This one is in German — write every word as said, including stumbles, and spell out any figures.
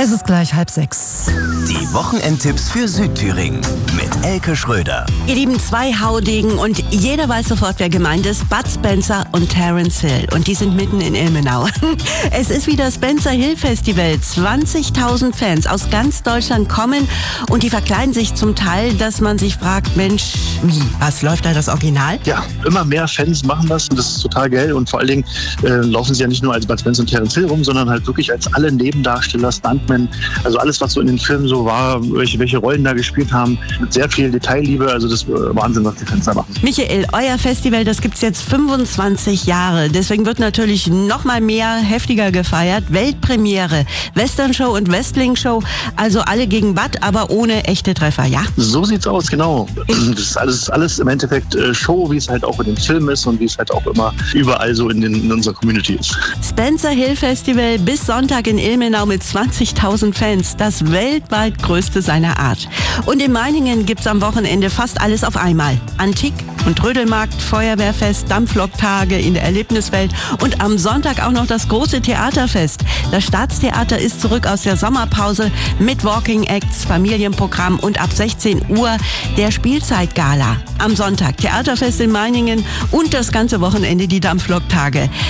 Es ist gleich halb sechs. Die Wochenendtipps für Südthüringen mit Elke Schröder. Ihr Lieben, zwei Haudegen und jeder weiß sofort, wer gemeint ist. Bud Spencer und Terence Hill. Und die sind mitten in Ilmenau. Es ist wieder Spencer Hill Festival. zwanzigtausend Fans aus ganz Deutschland kommen und die verkleiden sich zum Teil, dass man sich fragt, Mensch, wie, was läuft da das Original? Ja, immer mehr Fans machen das und das ist total geil. Und vor allen Dingen äh, laufen sie ja nicht nur als Bud Spencer und Terence Hill rum, sondern halt wirklich als alle Nebendarsteller, Stuntmen, also alles, was so in den Filmen so war, welche, welche Rollen da gespielt haben, mit sehr viel Detailliebe. Also das ist Wahnsinn, was die Fans da machen. Michael, euer Festival, das gibt's jetzt fünfundzwanzig Jahre. Deswegen wird natürlich noch mal mehr heftiger gefeiert. Weltpremiere, Western-Show und Wrestling-Show. Also alle gegen Bud, aber ohne echte Treffer, ja? So sieht's aus, genau. Das ist alles, alles im Endeffekt Show, wie es halt auch in den Filmen ist und wie es halt auch immer überall so in, den, in unserer Community ist. Spencer Hill Festival bis Sonntag in Ilmenau mit zwanzigtausend Fans. Das weltweit größte seiner Art. Und in Meiningen gibt's am Wochenende fast alles auf einmal. Antik- und Trödelmarkt, Feuerwehrfest, Dampfloktage in der Erlebniswelt und am Sonntag auch noch das große Theaterfest. Das Staatstheater ist zurück aus der Sommerpause mit Walking Acts, Familienprogramm und ab sechzehn Uhr der Spielzeitgala. Am Sonntag Theaterfest in Meiningen und das ganze Wochenende die Dampfloktage.